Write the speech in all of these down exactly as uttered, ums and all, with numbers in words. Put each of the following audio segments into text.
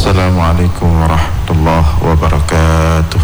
Assalamualaikum warahmatullahi wabarakatuh.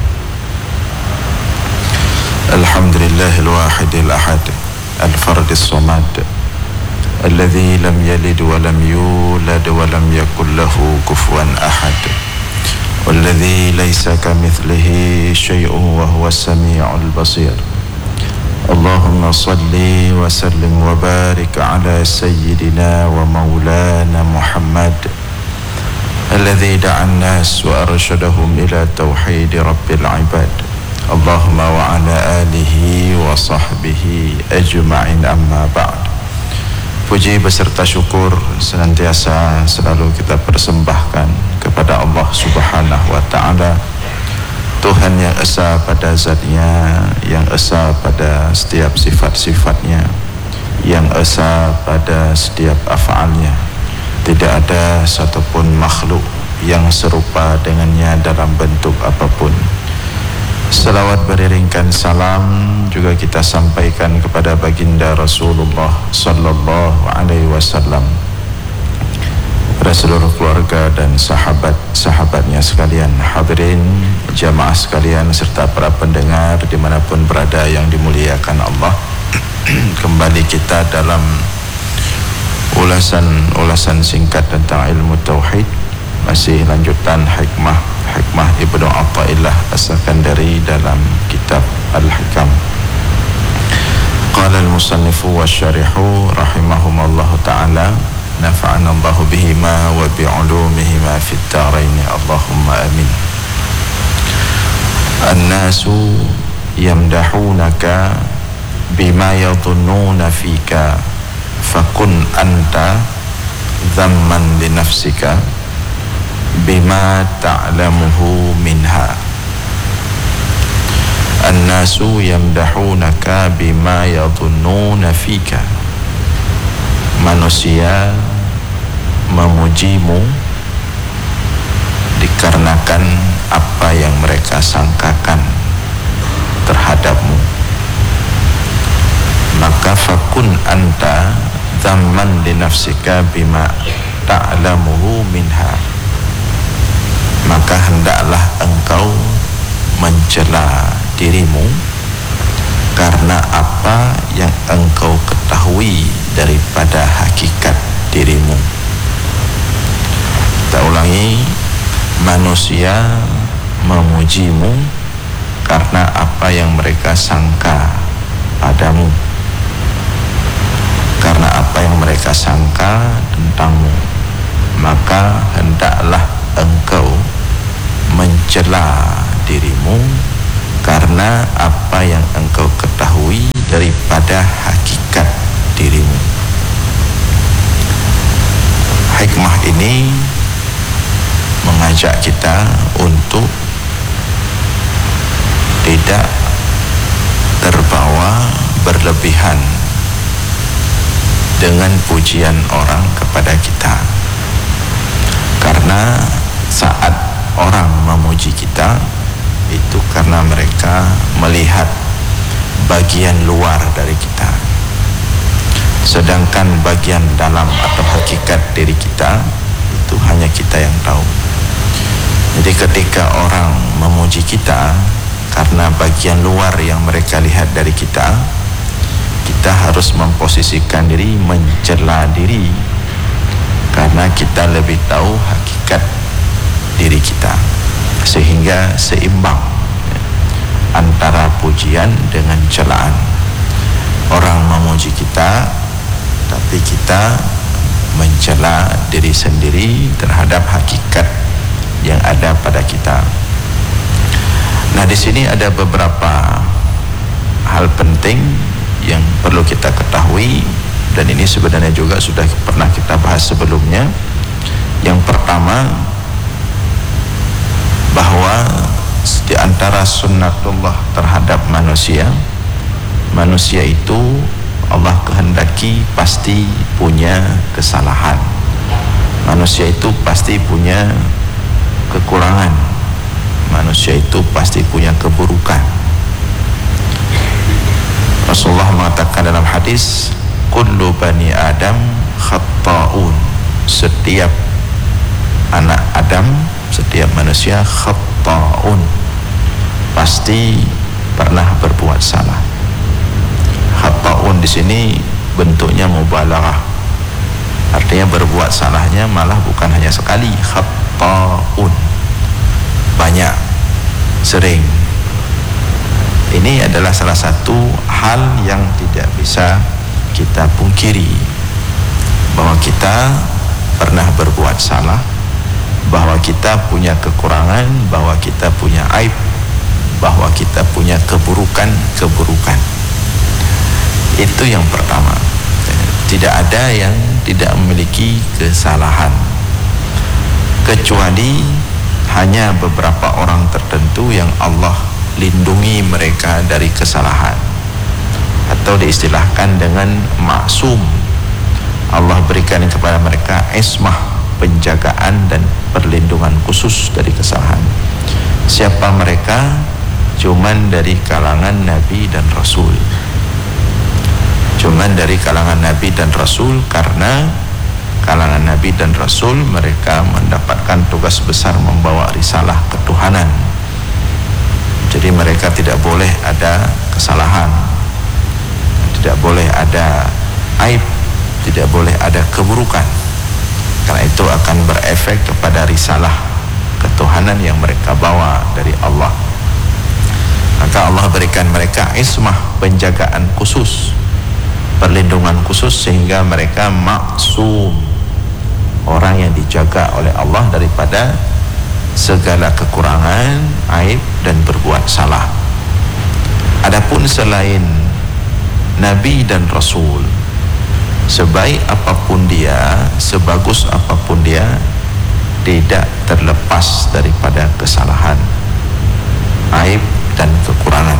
Alhamdulillahil wahidil ahad al-fardis samad alladzi lam yalid wa lam yulad wa lam yakul lahu kufuwan ahad walladzi laisa kamitslihi syai'un wa huwas samii'ul basir. Allahumma salli wa sallim wa barik ala sayyidina wa maulana Muhammad alladzi da'an nas wa arsyadahum ila tauhid rabbil ibad. Allahumma wa ala alihi wa sahbihi ajma'in, amma ba'd. Puji beserta syukur senantiasa selalu kita persembahkan kepada Allah Subhanahu wa ta'ala, Tuhan yang esa pada zatnya, yang esa pada setiap sifat-sifatnya, yang esa pada setiap af'alnya. Tidak ada satupun makhluk yang serupa dengannya dalam bentuk apapun. Salawat beriringkan salam juga kita sampaikan kepada baginda Rasulullah sallallahu alaihi wasallam, kepada seluruh keluarga dan sahabat-sahabatnya sekalian, hadirin jamaah sekalian serta para pendengar dimanapun berada yang dimuliakan Allah. Kembali kita dalam ulasan-ulasan singkat tentang ilmu tauhid, masih lanjutan hikmah hikmah Ibnu Athaillah As-Sakandari dalam kitab Al-Hikam. Qala al-musannifu wa syarihu rahimahumallahu ta'ala, nafa'ana Allahu bihima wa bi'ulumihima fid dharain, Allahumma amin. An-nasu yamdahunaka bima yadhunnuna fika fakun anta dhamman li nafsika bima ta'lamuhu minha. An-nasu yamdahunaka bima yadhunnuna fika. Manusia memujimu dikarenakan apa yang mereka sangkakan terhadapmu. Maka fakun anta dhamman li nafsika bima ta'lamuhu minha. Maka hendaklah engkau mencela dirimu karena apa yang engkau ketahui daripada hakikat dirimu. Kita ulangi, manusia memujimu karena apa yang mereka sangka padamu, karena apa yang mereka sangka tentangmu. Maka hendaklah engkau mencela dirimu karena apa yang engkau ketahui daripada hakikat dirimu. Hikmah ini mengajak kita untuk tidak terbawa berlebihan dengan pujian orang kepada kita. Karena saat orang memuji kita itu karena mereka melihat bagian luar dari kita, sedangkan bagian dalam atau hakikat diri kita itu hanya kita yang tahu. Jadi ketika orang memuji kita karena bagian luar yang mereka lihat dari kita, kita harus memposisikan diri, mencela diri, karena kita lebih tahu hakikat diri kita, sehingga seimbang antara pujian dengan celaan. Orang memuji kita, tapi kita mencela diri sendiri terhadap hakikat yang ada pada kita. Nah, di sini ada beberapa hal penting yang perlu kita ketahui, dan ini sebenarnya juga sudah pernah kita bahas sebelumnya. Yang pertama, bahwa di antara sunnatullah terhadap manusia, manusia itu Allah kehendaki pasti punya kesalahan. Manusia itu pasti punya kekurangan. Manusia itu pasti punya keburukan. Rasulullah mengatakan dalam hadis, kullu bani Adam khatta'un, setiap anak Adam, setiap manusia khata'un, pasti pernah berbuat salah. Khata'un di sini bentuknya mubalaghah, artinya berbuat salahnya malah bukan hanya sekali, khata'un, banyak, sering. Ini adalah salah satu hal yang tidak bisa kita pungkiri, bahwa kita pernah berbuat salah, bahwa kita punya kekurangan, bahwa kita punya aib, bahwa kita punya keburukan-keburukan. Itu yang pertama. Tidak ada yang tidak memiliki kesalahan, kecuali hanya beberapa orang tertentu yang Allah lindungi mereka dari kesalahan, atau diistilahkan dengan maksum. Allah berikan kepada mereka ismah, penjagaan dan perlindungan khusus dari kesalahan. Siapa mereka? Cuman dari kalangan Nabi dan Rasul. Cuman dari kalangan Nabi dan Rasul, karena kalangan Nabi dan Rasul mereka mendapatkan tugas besar membawa risalah ketuhanan. Jadi mereka tidak boleh ada kesalahan, tidak boleh ada aib, tidak boleh ada keburukan, karena itu akan berefek kepada risalah ketuhanan yang mereka bawa dari Allah. Maka Allah berikan mereka ismah, penjagaan khusus, perlindungan khusus, sehingga mereka maksum, orang yang dijaga oleh Allah daripada segala kekurangan, aib dan berbuat salah. Adapun selain Nabi dan Rasul, sebaik apapun dia, sebagus apapun dia, tidak terlepas daripada kesalahan, aib dan kekurangan.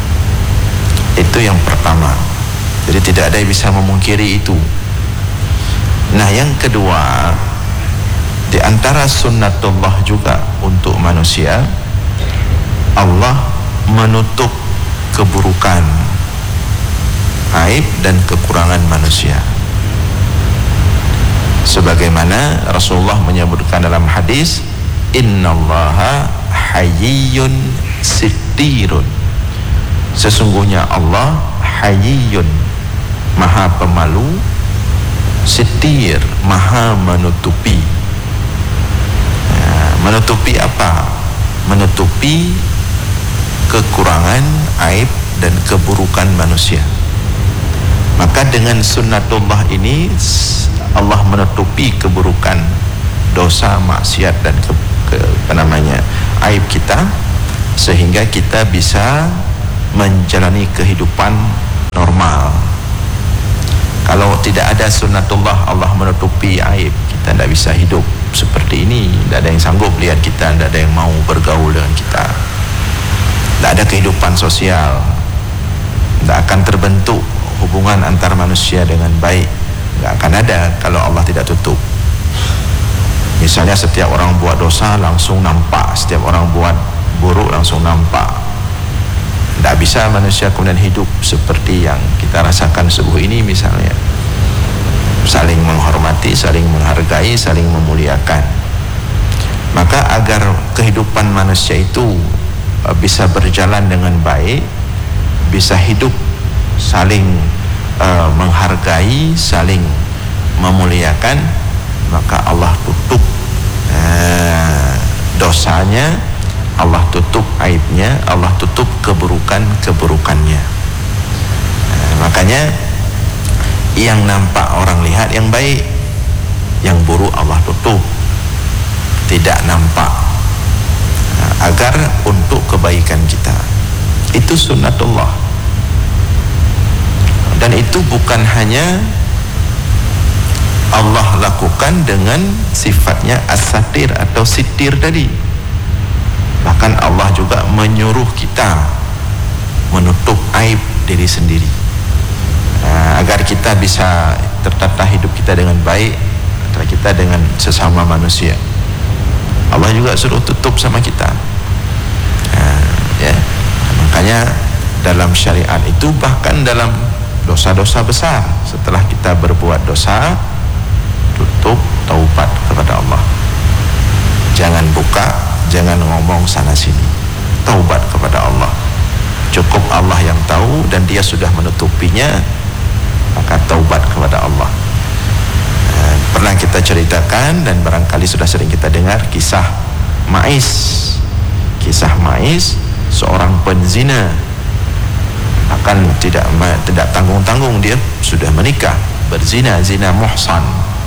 Itu yang pertama. Jadi tidak ada yang bisa memungkiri itu. Nah, yang kedua, di antara sunnatullah juga untuk manusia, Allah menutup keburukan, aib dan kekurangan manusia. Sebagaimana Rasulullah menyebutkan dalam hadis, innallaha hayyun sittirun, sesungguhnya Allah hayyun, maha pemalu, sittir, maha menutupi. Menutupi apa? Menutupi kekurangan, aib dan keburukan manusia. Maka dengan sunnatullah ini Allah menutupi keburukan, dosa, maksiat dan ke, ke, apa namanya, aib kita, sehingga kita bisa menjalani kehidupan normal. Kalau tidak ada sunnatullah, Allah menutupi aib, kita tidak bisa hidup seperti ini. Tidak ada yang sanggup lihat kita, tidak ada yang mau bergaul dengan kita, tidak ada kehidupan sosial, tidak akan terbentuk hubungan antar manusia dengan baik, tidak akan ada kalau Allah tidak tutup. Misalnya setiap orang buat dosa langsung nampak, setiap orang buat buruk langsung nampak. Tidak bisa manusia kemudian hidup seperti yang kita rasakan subuh ini misalnya, saling menghormati, saling menghargai, saling memuliakan. Maka agar kehidupan manusia itu bisa berjalan dengan baik, bisa hidup saling uh, menghargai, saling memuliakan, maka Allah tutup uh, dosanya, Allah tutup aibnya, Allah tutup keburukan-keburukannya. Uh, makanya yang nampak orang lihat yang baik, yang buruk Allah tutup, tidak nampak, uh, agar untuk kebaikan kita. Itu sunnatullah. Dan itu bukan hanya Allah lakukan dengan sifatnya as-satir atau sitir tadi, bahkan Allah juga menyuruh kita menutup aib diri sendiri, nah, agar kita bisa tertata hidup kita dengan baik antara kita dengan sesama manusia. Allah juga suruh tutup sama kita, nah, ya. Makanya dalam syariat itu, bahkan dalam dosa-dosa besar, setelah kita berbuat dosa, tutup taubat kepada Allah. buka, jangan ngomong sana sini. Taubat kepada Allah. Cukup Allah yang tahu dan dia sudah menutupinya, maka taubat kepada Allah. Uh, pernah kita ceritakan dan barangkali sudah sering kita dengar kisah Ma'is. Kisah Ma'is, seorang penzina, akan tidak tidak tanggung-tanggung dia sudah menikah, berzina, zina muhsan,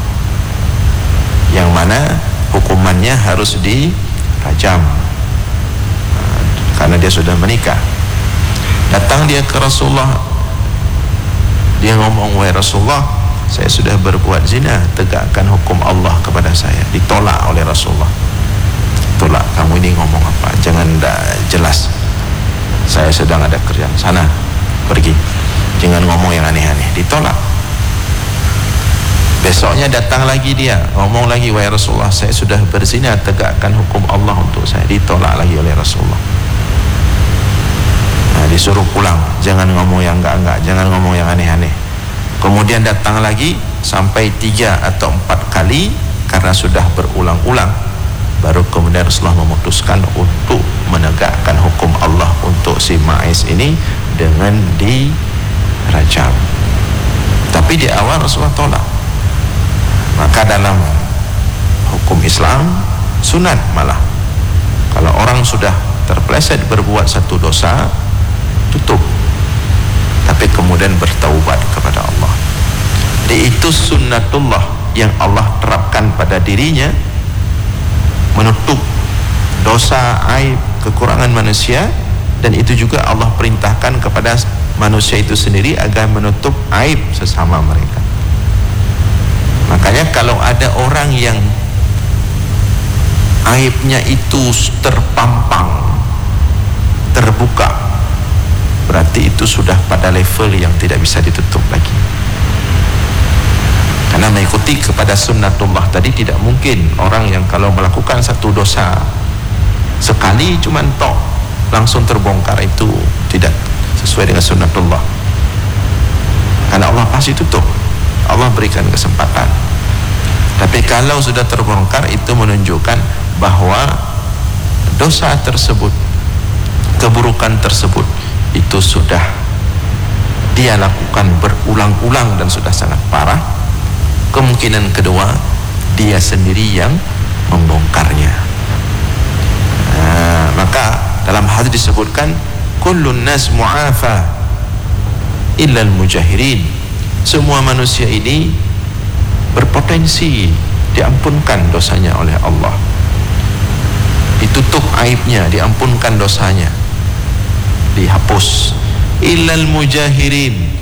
yang mana hukumannya harus dirajam uh, karena dia sudah menikah. Datang dia ke Rasulullah, dia ngomong, wahai Rasulullah, saya sudah berbuat zina, tegakkan hukum Allah kepada saya. Ditolak oleh Rasulullah. Tolak, kamu ini ngomong apa? Jangan dah jelas, saya sedang ada kerjaan, sana pergi, jangan ngomong yang aneh-aneh. Ditolak. Besoknya datang lagi dia, ngomong lagi, wahai Rasulullah, saya sudah berzina, tegakkan hukum Allah untuk saya. Ditolak lagi oleh Rasulullah. Nah, disuruh pulang, jangan ngomong yang enggak-enggak, jangan ngomong yang aneh-aneh. Kemudian datang lagi sampai tiga atau empat kali, karena sudah berulang-ulang, baru kemudian Rasulullah memutuskan untuk menegakkan hukum Allah untuk si Ma'is ini dengan dirajam. Tapi di awal Rasulullah tolak. Maka dalam hukum Islam sunat malah, kalau orang sudah terpeleset berbuat satu dosa, tutup, tapi kemudian bertaubat kepada Allah. Jadi itu sunnatullah yang Allah terapkan pada dirinya, menutup dosa, aib, kekurangan manusia. Dan itu juga Allah perintahkan kepada manusia itu sendiri agar menutup aib sesama mereka. Makanya kalau ada orang yang aibnya itu terpampang, terbuka, berarti itu sudah pada level yang tidak bisa ditutup lagi. Karena mengikuti kepada sunnatullah tadi, tidak mungkin orang yang kalau melakukan satu dosa sekali cuman tok langsung terbongkar, itu tidak sesuai dengan sunnatullah. Karena Allah pasti tutup, Allah berikan kesempatan. Tapi kalau sudah terbongkar, itu menunjukkan bahwa dosa tersebut, keburukan tersebut, itu sudah dia lakukan berulang-ulang dan sudah sangat parah. Kemungkinan kedua, dia sendiri yang membongkarnya. Nah, maka dalam hadis disebutkan, kullun nas mu'afa illal mujahirin. Semua manusia ini berpotensi diampunkan dosanya oleh Allah, ditutup aibnya, diampunkan dosanya, dihapus. Illal mujahirin,